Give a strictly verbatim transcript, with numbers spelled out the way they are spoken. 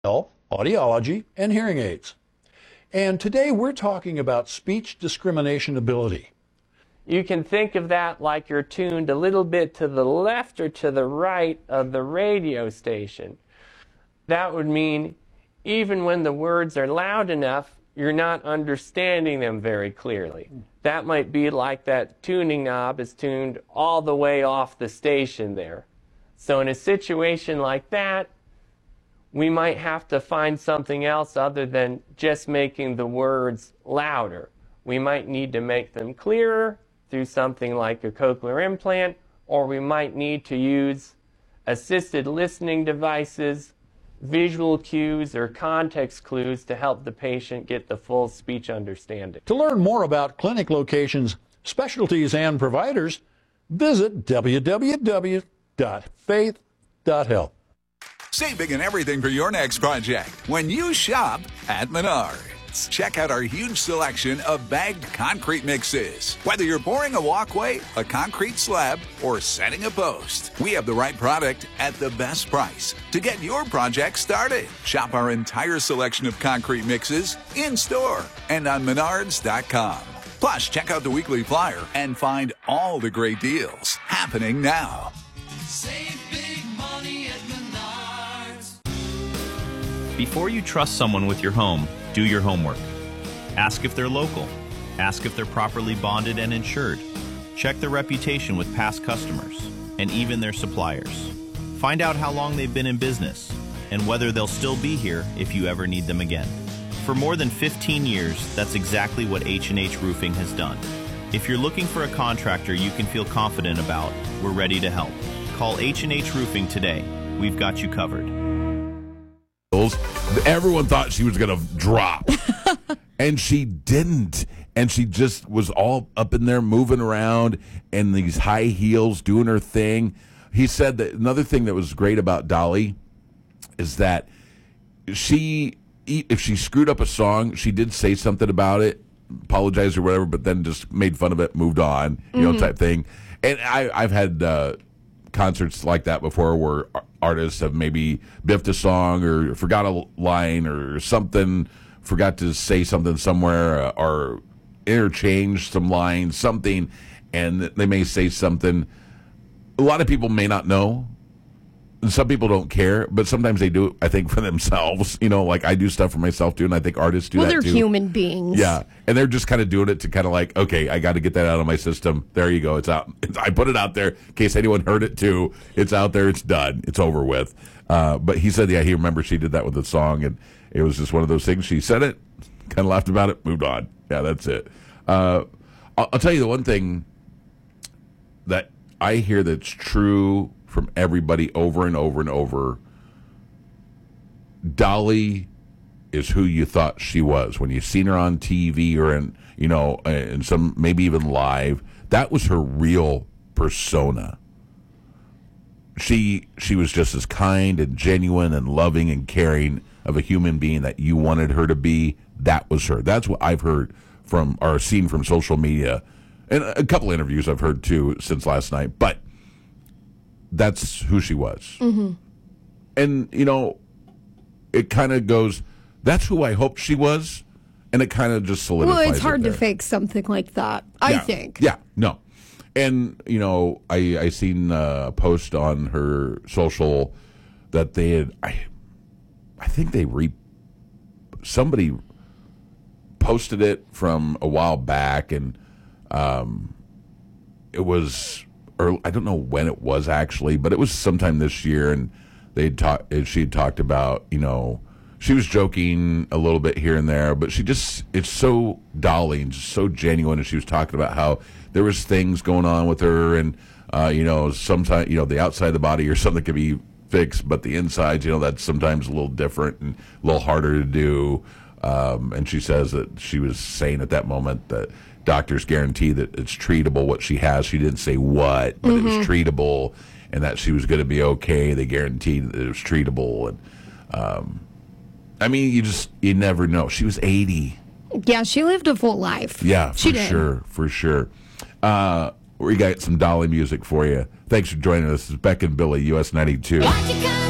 health, audiology, and hearing aids. And today we're talking about speech discrimination ability. You can think of that like you're tuned a little bit to the left or to the right of the radio station. That would mean even when the words are loud enough, you're not understanding them very clearly. That might be like that tuning knob is tuned all the way off the station there. So in a situation like that, we might have to find something else other than just making the words louder. We might need to make them clearer through something like a cochlear implant, or we might need to use assisted listening devices, visual cues, or context clues to help the patient get the full speech understanding. To learn more about clinic locations, specialties, and providers, visit w w w dot faith dot health. Save big in everything for your next project when you shop at Menards. Check out our huge selection of bagged concrete mixes. Whether you're pouring a walkway, a concrete slab, or setting a post, we have the right product at the best price to get your project started. Shop our entire selection of concrete mixes in-store and on menards dot com. Plus, check out the weekly flyer and find all the great deals happening now. Save big money at Menards. Before you trust someone with your home, do your homework. Ask if they're local. Ask if they're properly bonded and insured. Check their reputation with past customers and even their suppliers. Find out how long they've been in business and whether they'll still be here if you ever need them again. For more than fifteen years, that's exactly what H and H Roofing has done. If you're looking for a contractor you can feel confident about, we're ready to help. Call H and H Roofing today. We've got you covered. Everyone thought she was going to drop, and she didn't. And she just was all up in there moving around in these high heels, doing her thing. He said that another thing that was great about Dolly is that she, if she screwed up a song, she did say something about it, apologize or whatever, but then just made fun of it, moved on, you mm-hmm. know, type thing. And I, I've had uh, concerts like that before where artists have maybe biffed a song or forgot a line or something, forgot to say something somewhere, uh, or interchanged some lines, something, and they may say something. A lot of people may not know. Some people don't care, but sometimes they do it, I think, for themselves. You know, like I do stuff for myself, too, and I think artists do well, that, too. Well, they're human beings. Yeah, and they're just kind of doing it to kind of like, okay, I got to get that out of my system. There you go. It's out. I put it out there in case anyone heard it, too. It's out there. It's done. It's over with. Uh, but he said, yeah, he remembers she did that with the song, and it was just one of those things. She said it, kind of laughed about it, moved on. Yeah, that's it. Uh, I'll, I'll tell you the one thing that I hear that's true from everybody over and over and over. Dolly is who you thought she was when you seen her on T V or in, you know, in some, maybe even live. That was her real persona. She she was just as kind and genuine and loving and caring of a human being that you wanted her to be. That was her. That's what I've heard from or seen from social media, and a couple interviews I've heard too since last night. But that's who she was. Mm-hmm. And, you know, it kind of goes, that's who I hoped she was, and it kind of just solidifies Well, it's it hard to there. fake something like that, I yeah. think. Yeah, no. And, you know, I, I seen a post on her social that they had, I, I think they re, somebody posted it from a while back, and um, it was... Or I don't know when it was actually, but it was sometime this year, and they talked. She had talked about, you know, she was joking a little bit here and there, but she just—it's so Dolly and just so genuine. And she was talking about how there was things going on with her, and uh, you know, sometimes you know the outside of the body or something can be fixed, but the inside, you know, that's sometimes a little different and a little harder to do. Um, and she says that she was saying at that moment that doctors guarantee that it's treatable what she has. She didn't say what, but mm-hmm. it was treatable, and that she was going to be okay. They guaranteed that it was treatable. And um, I mean, you just, you never know. She was eighty. Yeah, she lived a full life. Yeah, for she did. sure, for sure. Uh, we got some Dolly music for you. Thanks for joining us. This is Beck and Billy, U S ninety-two.